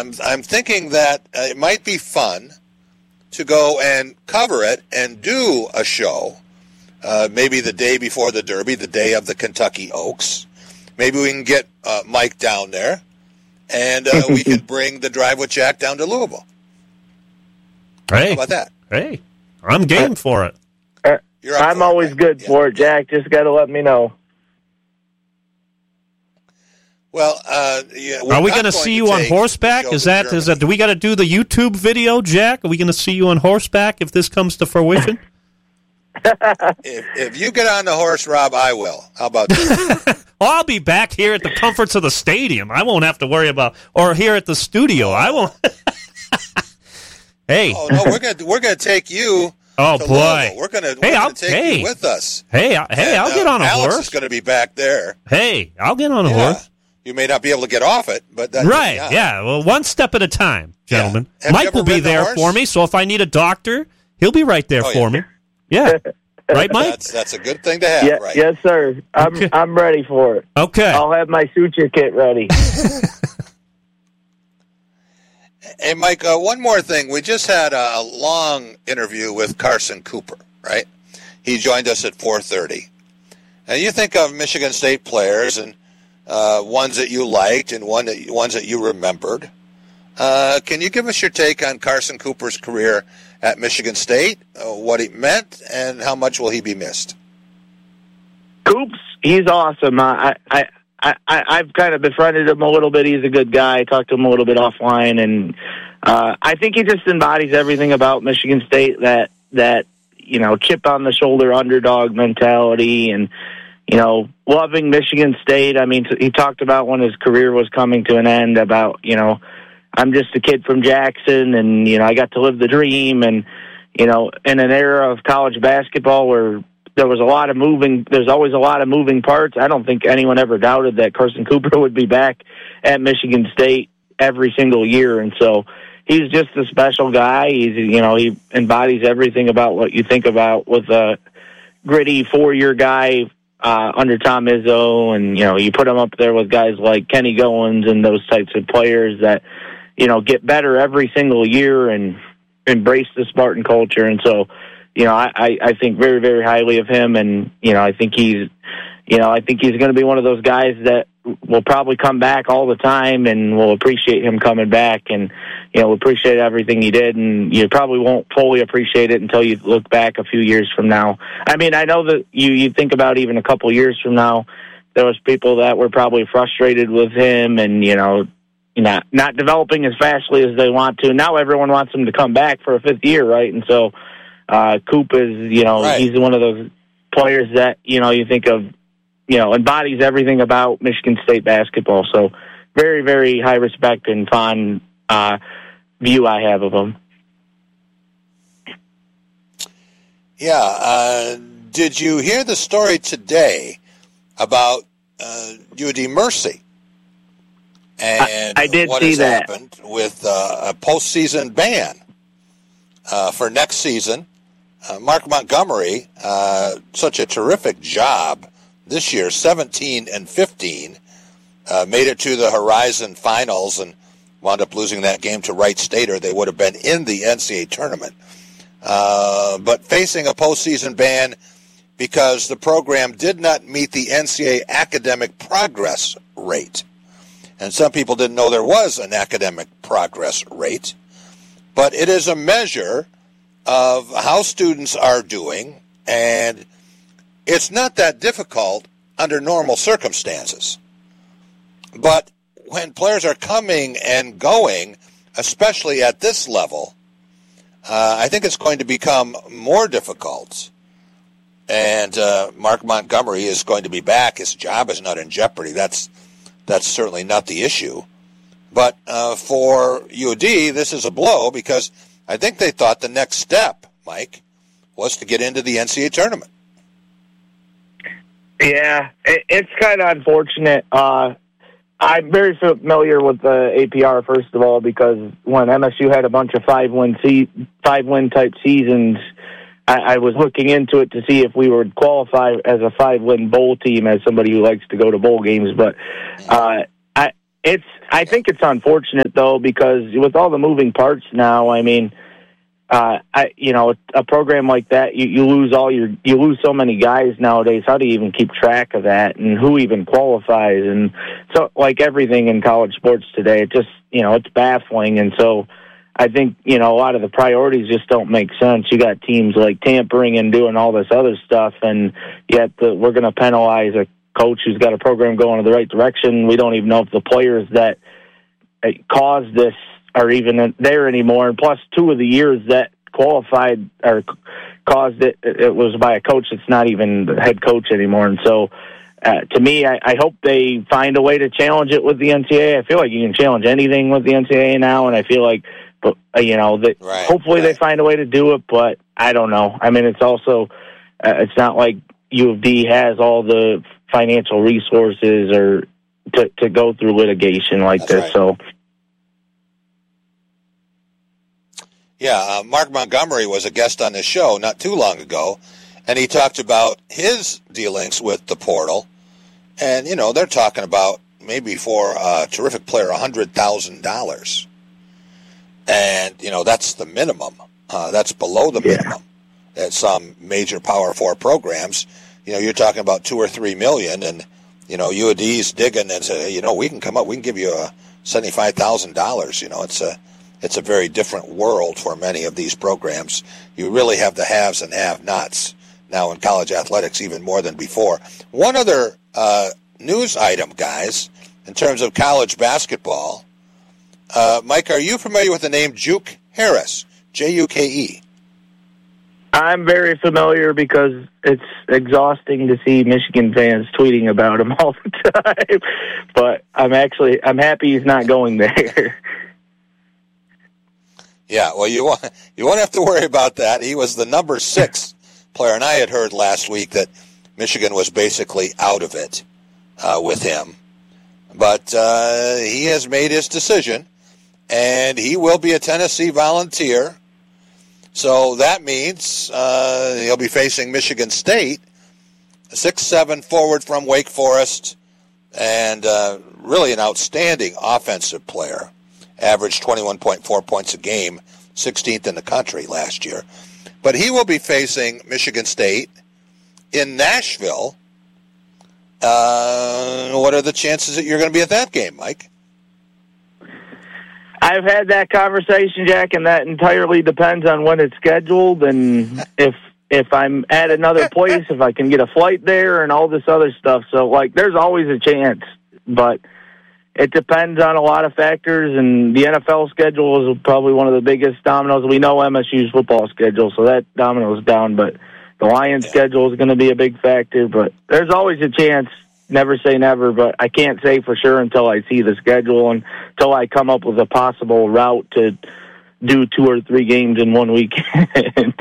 I'm thinking that it might be fun to go and cover it and do a show, maybe the day before the Derby, the day of the Kentucky Oaks. Maybe we can get Mike down there, and we can bring the Drive with Jack down to Louisville. Hey. How about that? Hey, I'm game for it. I'm always good for it, Jack. Just got to let me know. Well, are we going to see you on horseback? Is that? Do we got to do the YouTube video, Jack? Are we going to see you on horseback if this comes to fruition? if you get on the horse, Rob, I will. How about that? I'll be back here at the comforts of the stadium. I won't have to worry about, or here at the studio. I won't. Hey. Oh no, we're gonna take you. Oh boy, we're gonna take you with us. I'll get on a Alex horse. Is going to be back there. Hey, I'll get on a horse. You may not be able to get off it, but that's right. Yeah. Well, one step at a time, gentlemen. Yeah. Mike will be there for me. So if I need a doctor, he'll be right there for me. Yeah. Right, Mike? That's a good thing to have, right? Yes, sir. I'm ready for it. Okay. I'll have my suture kit ready. Hey, Mike, one more thing. We just had a long interview with Carson Cooper, right? He joined us at 4:30. And you think of Michigan State players and ones that you liked and ones that you remembered. Can you give us your take on Carson Cooper's career at Michigan State, what he meant, and how much will he be missed? Coops, he's awesome. I've kind of befriended him a little bit. He's a good guy. I talked to him a little bit offline, and I think he just embodies everything about Michigan State, that chip on the shoulder underdog mentality, and loving Michigan State. I mean, he talked about when his career was coming to an end about, I'm just a kid from Jackson, and, I got to live the dream, and, in an era of college basketball where there's always a lot of moving parts. I don't think anyone ever doubted that Carson Cooper would be back at Michigan State every single year, and so he's just a special guy. He embodies everything about what you think about with a gritty 4-year guy under Tom Izzo, and you put him up there with guys like Kenny Goins and those types of players that get better every single year and embrace the Spartan culture. And so I think very, very highly of him, and I think he's going to be one of those guys that will probably come back all the time, and we'll appreciate him coming back, and we'll appreciate everything he did, and you probably won't fully appreciate it until you look back a few years from now. I mean, I know that you think about even a couple years from now, there was people that were probably frustrated with him, and not developing as fastly as they want to. Now everyone wants him to come back for a 5th year, right? And so Coop is, right. He's one of those players that you think of, embodies everything about Michigan State basketball. So very, very high respect and fond view I have of him. Yeah. Did you hear the story today about UD Mercy? And I did what see has that. happened with a postseason ban for next season. Mark Montgomery, such a terrific job this year, 17-15, made it to the Horizon Finals and wound up losing that game to Wright State, or they would have been in the NCAA tournament. But facing a postseason ban because the program did not meet the NCAA academic progress rate. And some people didn't know there was an academic progress rate. But it is a measure of how students are doing, and it's not that difficult under normal circumstances. But when players are coming and going, especially at this level, I think it's going to become more difficult. And Mark Montgomery is going to be back. His job is not in jeopardy. That's certainly not the issue. But for UD, this is a blow because I think they thought the next step, Mike, was to get into the NCAA tournament. Yeah, it's kind of unfortunate. I'm very familiar with the APR, first of all, because when MSU had a bunch of five-win type seasons, I was looking into it to see if we would qualify as a 5-win bowl team, as somebody who likes to go to bowl games. But I think it's unfortunate though, because with all the moving parts now, I mean, a program like that, you lose so many guys nowadays. How do you even keep track of that, and who even qualifies? And so, like everything in college sports today, it just, it's baffling. And so I think, a lot of the priorities just don't make sense. You got teams like tampering and doing all this other stuff, and yet we're going to penalize a coach who's got a program going in the right direction. We don't even know if the players that caused this are even there anymore. And plus, 2 of the years that qualified or caused it was by a coach that's not even the head coach anymore. And so, to me, I hope they find a way to challenge it with the NCAA. I feel like you can challenge anything with the NCAA now, and I feel like, hopefully they find a way to do it. But I don't know. I mean, it's also it's not like U of D has all the financial resources or to go through litigation like this. Right. So. Yeah, Mark Montgomery was a guest on this show not too long ago, and he talked about his dealings with the portal. And, they're talking about maybe for a terrific player $100,000. And, that's the minimum. That's below the minimum at some major Power 4 programs. You're talking about $2 or $3 million, and, U of D's digging and say, we can come up, we can give you $75,000. It's a very different world for many of these programs. You really have the haves and have-nots now in college athletics, even more than before. One other news item, guys, in terms of college basketball. Mike, are you familiar with the name Juke Harris, Juke? I'm very familiar because it's exhausting to see Michigan fans tweeting about him all the time. But I'm happy he's not going there. Yeah, well, you won't have to worry about that. He was the number 6 player, and I had heard last week that Michigan was basically out of it with him. But he has made his decision, and he will be a Tennessee Volunteer. So that means he'll be facing Michigan State, a 6'7" forward from Wake Forest, and really an outstanding offensive player. Averaged 21.4 points a game, 16th in the country last year. But he will be facing Michigan State in Nashville. What are the chances that you're going to be at that game, Mike? I've had that conversation, Jack, and that entirely depends on when it's scheduled and if I'm at another place, if I can get a flight there and all this other stuff. So, there's always a chance, but it depends on a lot of factors, and the NFL schedule is probably one of the biggest dominoes. We know MSU's football schedule, so that domino is down, but the Lions' schedule is going to be a big factor. But there's always a chance. Never say never, but I can't say for sure until I see the schedule and until I come up with a possible route to do 2 or 3 games in one weekend.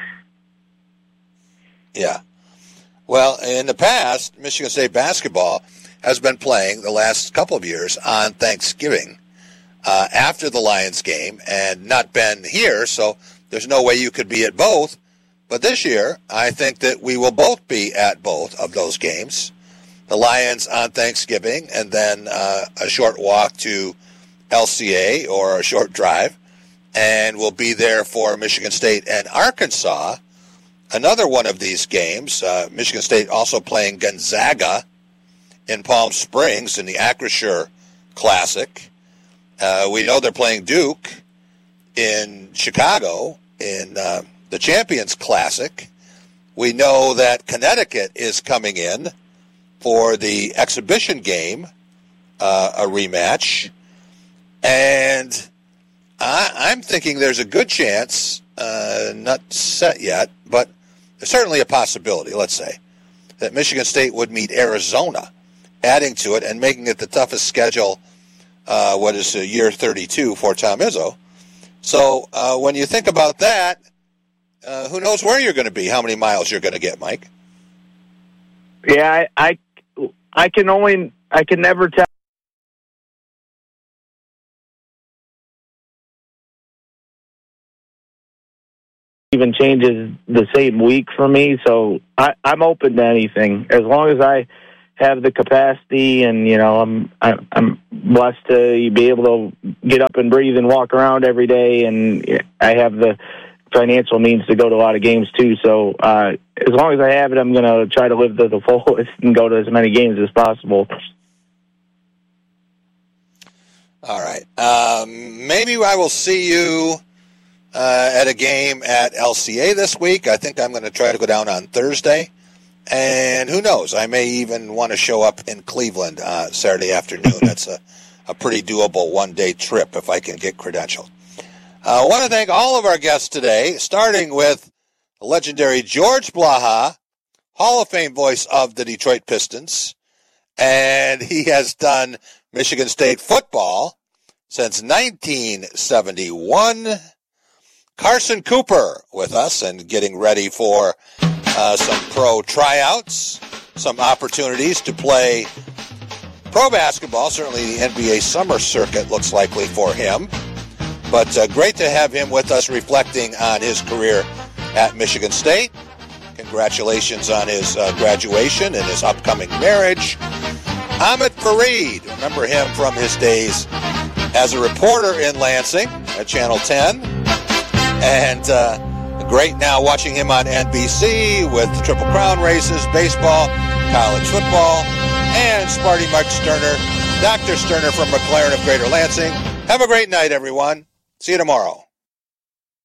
Yeah. Well, in the past, Michigan State basketball has been playing the last couple of years on Thanksgiving after the Lions game and not been here, so there's no way you could be at both. But this year, I think that we will both be at both of those games. The Lions on Thanksgiving and then a short walk to LCA or a short drive, and we'll be there for Michigan State and Arkansas. Another one of these games, Michigan State also playing Gonzaga in Palm Springs in the Acrisure Classic. We know they're playing Duke in Chicago in the Champions Classic. We know that Connecticut is coming in for the exhibition game, a rematch. And I'm thinking there's a good chance, not set yet, but there's certainly a possibility, let's say, that Michigan State would meet Arizona, adding to it and making it the toughest schedule, year 32 for Tom Izzo. So when you think about that, who knows where you're going to be, how many miles you're going to get, Mike? Yeah, I can never tell. Even changes the same week for me, so I'm open to anything as long as I have the capacity, and I'm blessed to be able to get up and breathe and walk around every day, and I have the financial means to go to a lot of games too. So as long as I have it, I'm going to try to live to the fullest and go to as many games as possible. All right. Maybe I will see you at a game at LCA this week. I think I'm going to try to go down on Thursday. And who knows, I may even want to show up in Cleveland Saturday afternoon. That's a pretty doable one-day trip if I can get credentialed. I want to thank all of our guests today, starting with the legendary George Blaha, Hall of Fame voice of the Detroit Pistons. And he has done Michigan State football since 1971. Carson Cooper with us and getting ready for some pro tryouts, some opportunities to play pro basketball. Certainly the NBA summer circuit looks likely for him. But great to have him with us reflecting on his career at Michigan State. Congratulations on his graduation and his upcoming marriage. Ahmed Fareed, remember him from his days as a reporter in Lansing at Channel 10. And great now watching him on NBC with the Triple Crown races, baseball, college football, and Sparty Mark Sterner, Dr. Sterner from McLaren of Greater Lansing. Have a great night, everyone. See you tomorrow.